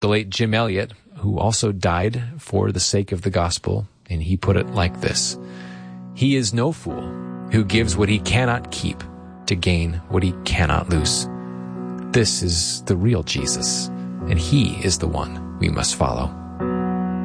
the late Jim Elliot, who also died for the sake of the gospel, and he put it like this: "He is no fool who gives what he cannot keep to gain what he cannot lose." This is the real Jesus, and he is the one we must follow.